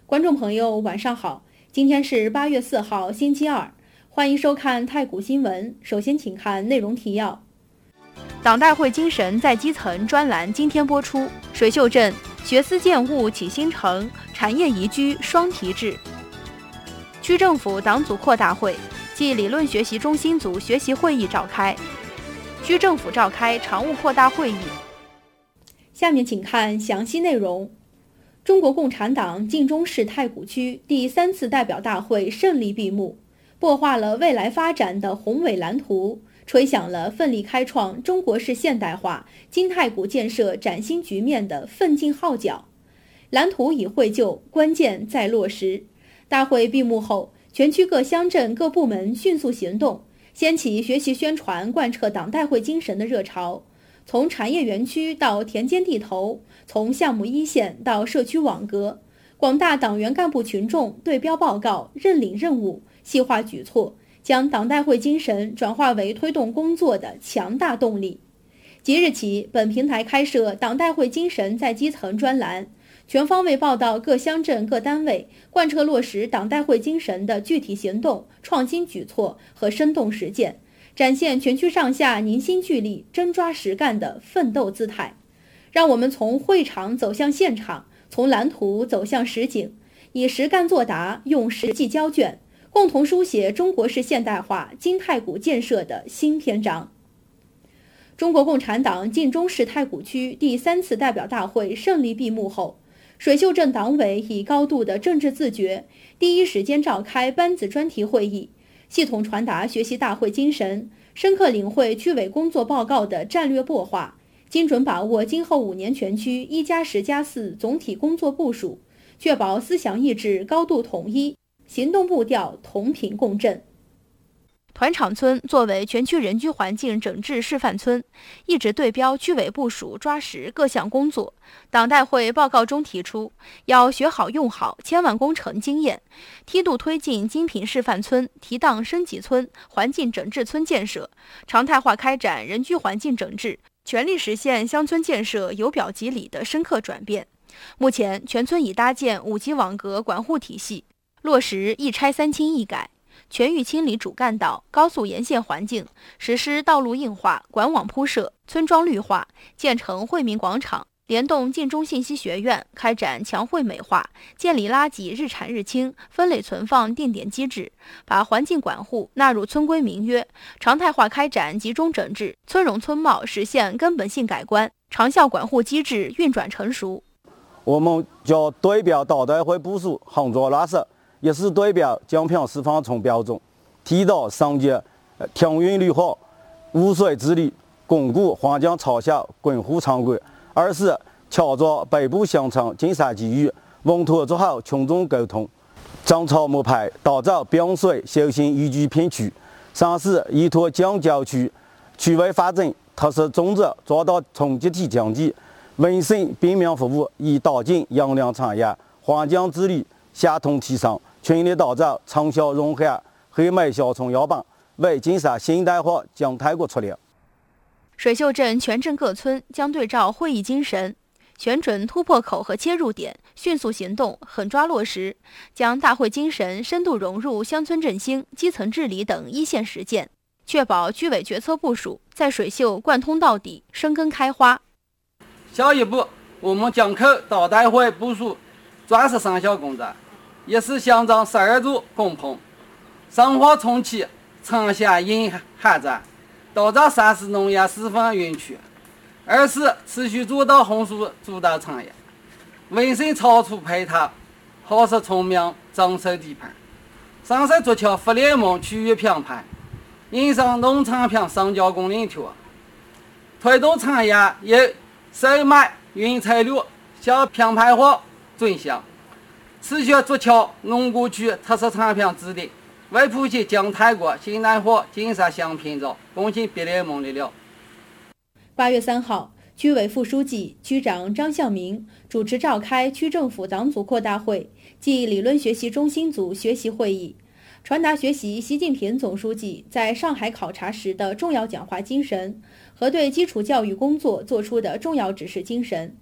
观众朋友，晚上好，今天是8月4号，星期二，欢迎收看太谷新闻。首先，请看内容提要。党代会精神在基层专栏今天播出。水秀镇学思建物启新城，产业宜居双提质。区政府党组扩大会暨理论学习中心组学习会议召开。区政府召开常务扩大会议。下面请看详细内容。中国共产党晋中市太谷区第3次代表大会胜利闭幕，擘画了未来发展的宏伟蓝图，吹响了奋力开创中国式现代化京太谷建设崭新局面的奋进号角。蓝图已绘就，关键在落实。大会闭幕后，全区各乡镇各部门迅速行动，掀起学习宣传贯彻党代会精神的热潮。从产业园区到田间地头，从项目一线到社区网格，广大党员干部群众对标报告，认领任务，细化举措，将党代会精神转化为推动工作的强大动力。即日起，本平台开设党代会精神在基层专栏，全方位报道各乡镇各单位贯彻落实党代会精神的具体行动、创新举措和生动实践，展现全区上下凝心聚力、真抓实干的奋斗姿态。让我们从会场走向现场，从蓝图走向实景，以实干作答，用实际交卷，共同书写中国式现代化京太谷建设的新篇章。中国共产党晋中市太谷区第3次代表大会胜利闭幕后，水秀镇党委以高度的政治自觉，第一时间召开班子专题会议，系统传达学习大会精神，深刻领会区委工作报告的战略擘画，精准把握今后5年全区1+10+4总体工作部署，确保思想意志高度统一，行动步调同频共振。团场村作为全区人居环境整治示范村，一直对标区委部署抓实各项工作。党代会报告中提出，要学好用好千万工程经验，梯度推进精品示范村、提档升级村、环境整治村建设，常态化开展人居环境整治，全力实现乡村建设由表及里的深刻转变。目前，全村已搭建5级网格管护体系，落实一拆3清一改，全域清理主干道、高速沿线环境，实施道路硬化、管网铺设、村庄绿化，建成惠民广场，联动晋中信息学院开展强惠美化，建立垃圾日产日清、分类存放定点机制，把环境管护纳入村规民约，常态化开展集中整治，村容村貌实现根本性改观，长效管护机制运转成熟。 我们将对标党代会部署杭州拉圾，也是对标奖品释放从标准，提到上届停运绿化、污水治理，巩固环境超下滚护常规。二是敲着北部乡村经商机遇，稳妥做好群众沟通，争吵摸排，打造滨水休闲宜居片区。三是依托江郊区区位发展特色宗旨，做到从集体经济、民生便民服务，以打进优良产业、环境治理协同提升，全力打造长效融合黑霾小村样板，为建设现代化京太谷出力。 水秀镇全镇各村将对照会议精神，选准突破口和切入点，迅速行动，狠抓落实，将大会精神深度融入乡村振兴、基层治理等一线实践，确保区委决策部署在水秀贯通到底，生根开花。 下一步，我们将靠党代会部署抓实生效工作，也是象征12座工棚，深化重启城乡沿海站，打造山市农业示范园区。二是持续做到红薯主导产业，完善超出配套，好使村民增收地盘。三是筑起互联网区域品牌，引上农产品上交供应链，推动产业由售卖原材料向品牌化转型，持续筑起农工区特色产品治理，为谱写京太谷现代化建设新篇章贡献别联盟力量。 8月3号，区委副书记、区长张向明主持召开区政府党组扩大会暨理论学习中心组学习会议，传达学习习近平总书记在上海考察时的重要讲话精神和对基础教育工作作出的重要指示精神，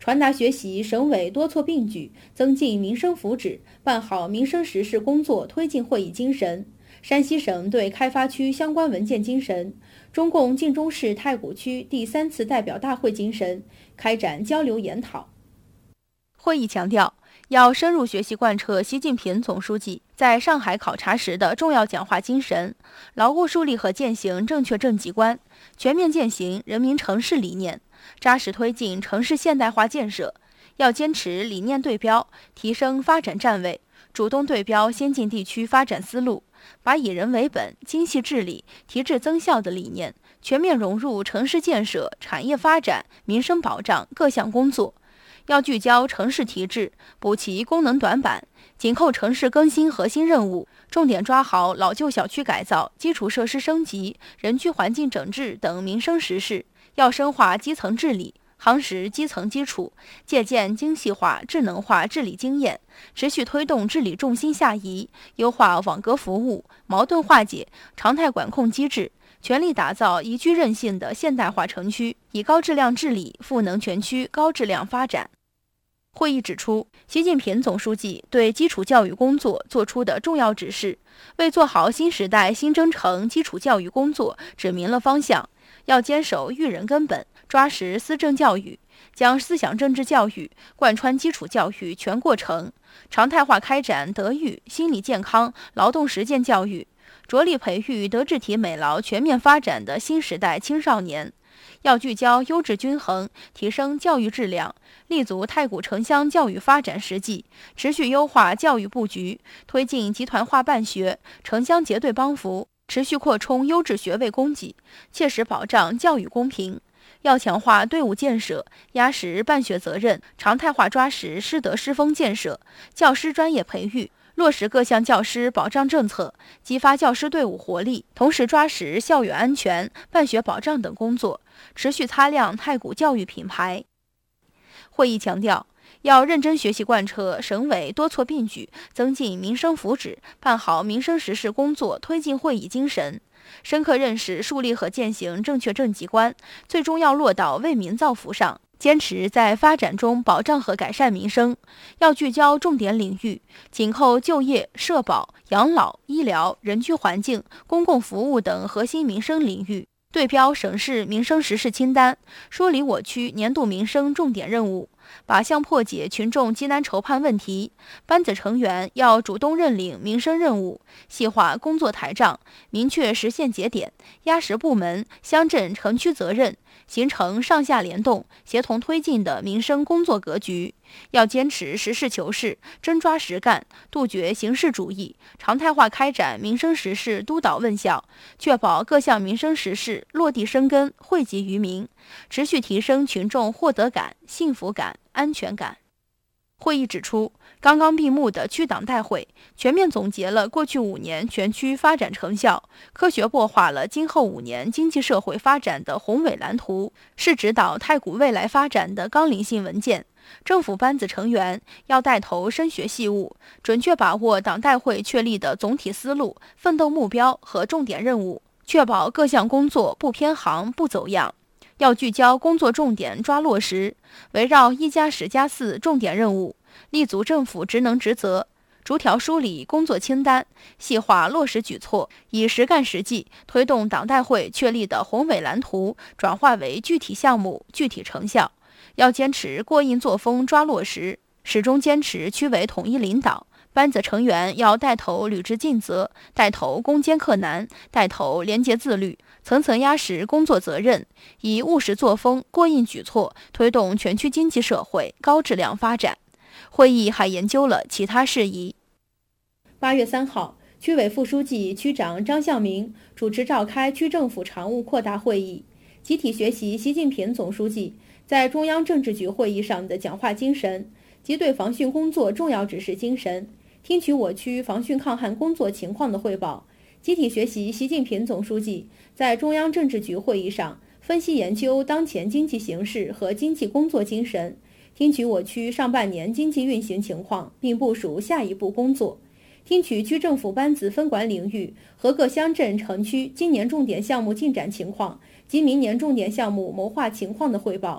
传达学习省委多措并举，增进民生福祉，办好民生实事工作推进会议精神，山西省对开发区相关文件精神，中共晋中市太谷区第3次代表大会精神，开展交流研讨。会议强调，要深入学习贯彻习近平总书记在上海考察时的重要讲话精神，牢固树立和践行正确政绩观，全面践行人民城市理念，扎实推进城市现代化建设。要坚持理念对标，提升发展站位，主动对标先进地区发展思路，把以人为本、精细治理、提质增效的理念全面融入城市建设、产业发展、民生保障各项工作。要聚焦城市提质，补齐功能短板，紧扣城市更新核心任务，重点抓好老旧小区改造、基础设施升级、人居环境整治等民生实事。要深化基层治理，夯实基层基础，借鉴精细化、智能化治理经验，持续推动治理重心下移，优化网格服务、矛盾化解、常态管控机制，全力打造宜居韧性的现代化城区，以高质量治理赋能全区高质量发展。会议指出，习近平总书记对基础教育工作作出的重要指示，为做好新时代新征程基础教育工作指明了方向。要坚守育人根本，抓实思政教育，将思想政治教育贯穿基础教育全过程，常态化开展德育、心理健康、劳动实践教育，着力培育德智体美劳全面发展的新时代青少年。要聚焦优质均衡，提升教育质量，立足太谷城乡教育发展实际，持续优化教育布局，推进集团化办学、城乡结对帮扶，持续扩充优质学位供给，切实保障教育公平。要强化队伍建设，压实办学责任，常态化抓实师德师风建设、教师专业培育，落实各项教师保障政策，激发教师队伍活力，同时抓实校园安全、办学保障等工作，持续擦亮太谷教育品牌。会议强调，要认真学习贯彻省委多措并举，增进民生福祉，办好民生实事工作推进会议精神，深刻认识树立和践行正确政绩观，最终要落到为民造福上，坚持在发展中保障和改善民生。要聚焦重点领域，紧扣就业、社保、养老、医疗、人居环境、公共服务等核心民生领域，对标省市民生实事清单，梳理我区年度民生重点任务，靶向破解群众急难愁盼问题。班子成员要主动认领民生任务，细化工作台账，明确实现节点，压实部门、乡镇、城区责任，形成上下联动、协同推进的民生工作格局。要坚持实事求是、真抓实干，杜绝形式主义，常态化开展民生实事督导问效，确保各项民生实事落地生根、惠及于民，持续提升群众获得感、幸福感、安全感。会议指出，刚刚闭幕的区党代会全面总结了过去5年全区发展成效，科学擘画了今后5年经济社会发展的宏伟蓝图，是指导太谷未来发展的纲领性文件。政府班子成员要带头深学细悟，准确把握党代会确立的总体思路、奋斗目标和重点任务，确保各项工作不偏航、不走样。要聚焦工作重点抓落实，围绕1+10+4重点任务，立足政府职能职责，逐条梳理工作清单，细化落实举措，以实干实际推动党代会确立的宏伟蓝图转化为具体项目、具体成效。要坚持过硬作风抓落实，始终坚持区委统一领导，班子成员要带头履职尽责，带头攻坚克难，带头廉洁自律，层层压实工作责任，以务实作风、过硬举措推动全区经济社会高质量发展。会议还研究了其他事宜。8月3号，区委副书记、区长张向明主持召开区政府常务扩大会议，集体学习习近平总书记在中央政治局会议上的讲话精神及对防汛工作重要指示精神，听取我区防汛抗旱工作情况的汇报，集体学习习近平总书记在中央政治局会议上分析研究当前经济形势和经济工作精神，听取我区上半年经济运行情况，并部署下一步工作，听取区政府班子分管领域和各乡镇城区今年重点项目进展情况及明年重点项目谋划情况的汇报，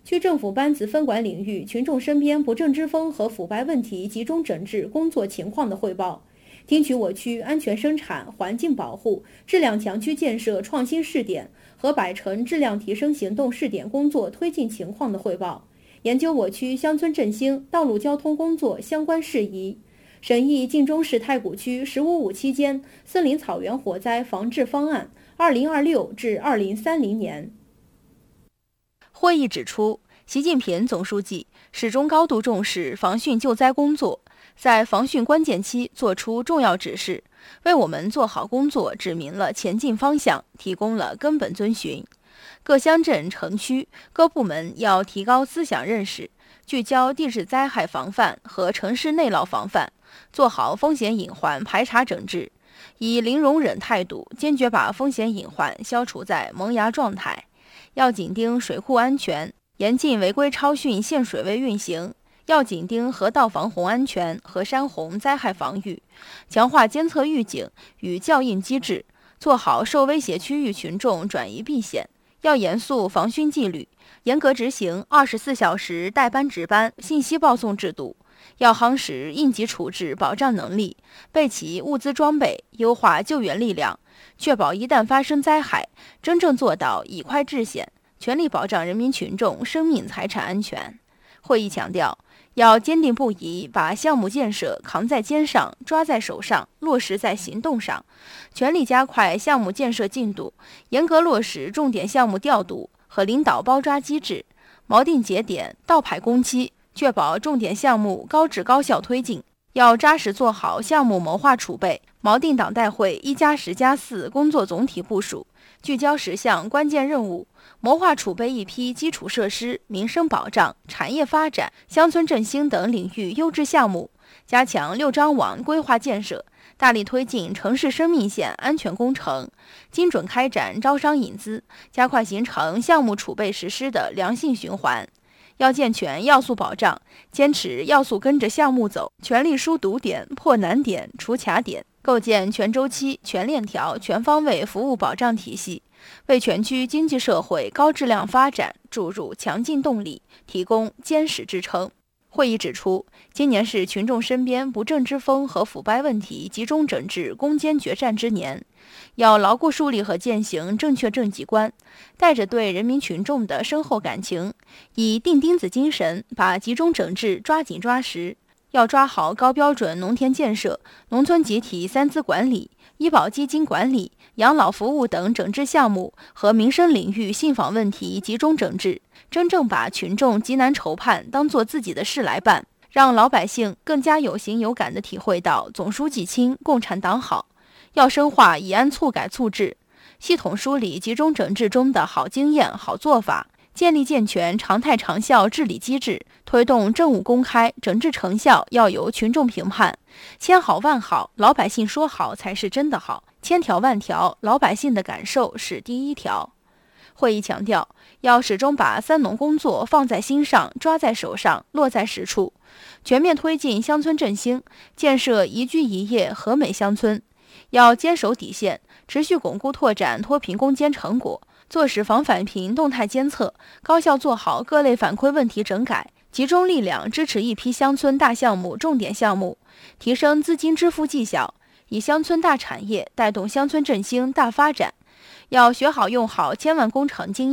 区政府班子分管领域群众身边不正之风和腐败问题集中整治工作情况的汇报，听取我区安全生产、环境保护、质量强区建设创新试点和百城质量提升行动试点工作推进情况的汇报，研究我区乡村振兴、道路交通工作相关事宜，审议晋中市太谷区“15.5”期间森林草原火灾防治方案2026至2030年。 会议指出，习近平总书记始终高度重视防汛救灾工作，在防汛关键期作出重要指示，为我们做好工作指明了前进方向，提供了根本遵循。各乡镇、城区、各部门要提高思想认识，聚焦地质灾害防范和城市内涝防范，做好风险隐患排查整治，以零容忍态度，坚决把风险隐患消除在萌芽状态。要紧盯水库安全，严禁违规超汛限水位运行；要紧盯河道防洪安全和山洪灾害防御，强化监测预警与校应机制，做好受威胁区域群众转移避险。要严肃防汛纪律，严格执行24小时代班值班信息报送制度。要夯实应急处置保障能力，备齐物资装备，优化救援力量，确保一旦发生灾害，真正做到以快制险，全力保障人民群众生命财产安全。会议强调，要坚定不移把项目建设扛在肩上、抓在手上、落实在行动上，全力加快项目建设进度，严格落实重点项目调度和领导包抓机制，锚定节点、倒排工期，确保重点项目高质高效推进。要扎实做好项目谋划储备，锚定党代会1+10+4工作总体部署，聚焦10项关键任务，谋划储备一批基础设施、民生保障、产业发展、乡村振兴等领域优质项目，加强6张网规划建设，大力推进城市生命线安全工程，精准开展招商引资，加快形成项目储备实施的良性循环。要健全要素保障，坚持要素跟着项目走，全力疏堵点、破难点、除卡点，构建全周期、全链条、全方位服务保障体系，为全区经济社会高质量发展注入强劲动力，提供坚实支撑。会议指出，今年是群众身边不正之风和腐败问题集中整治攻坚决战之年，要牢固树立和践行正确政绩观，带着对人民群众的深厚感情，以钉钉子精神把集中整治抓紧抓实。要抓好高标准农田建设、农村集体3资管理、医保基金管理、养老服务等整治项目和民生领域信访问题集中整治，真正把群众急难愁盼当作自己的事来办，让老百姓更加有形有感地体会到总书记亲、共产党好。要深化以安促改促治，系统梳理集中整治中的好经验、好做法，建立健全常态长效治理机制，推动政务公开，整治成效要由群众评判。千好万好，老百姓说好才是真的好；千条万条，老百姓的感受是第一条。会议强调，要始终把3农工作放在心上、抓在手上、落在实处，全面推进乡村振兴，建设宜居宜业和美乡村。要坚守底线，持续巩固拓展脱贫攻坚成果，做实防返贫动态监测，高效做好各类反馈问题整改，集中力量支持一批乡村大项目、重点项目，提升资金支付绩效，以乡村大产业带动乡村振兴大发展。要学好用好千万工程经验。